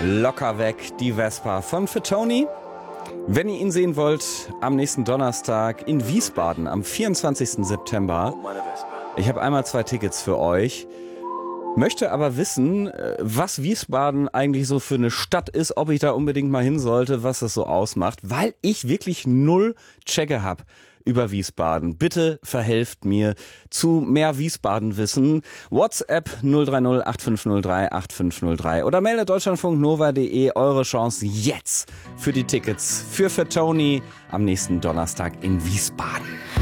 Locker weg, die Vespa von Fatoni. Wenn ihr ihn sehen wollt, am nächsten Donnerstag in Wiesbaden am 24. September. Ich habe einmal 2 Tickets für euch. Möchte aber wissen, was Wiesbaden eigentlich so für eine Stadt ist, ob ich da unbedingt mal hin sollte, was das so ausmacht, weil ich wirklich null Checke habe über Wiesbaden. Bitte verhelft mir zu mehr Wiesbaden-Wissen. WhatsApp 030 8503 8503 oder meldet deutschlandfunknova.de eure Chance jetzt für die Tickets für Fatoni am nächsten Donnerstag in Wiesbaden.